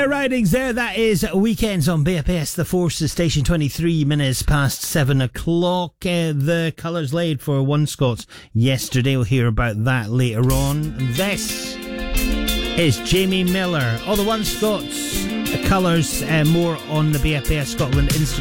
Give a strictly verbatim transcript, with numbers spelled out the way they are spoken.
Fair Ridings there. That is Weekends on B F S. The Forces station, twenty-three minutes past seven o'clock. Uh, the colours laid for One Scots yesterday. We'll hear about that later on. This is Jamie Miller. All the One Scots colours, uh, more on the B F S Scotland Instagram.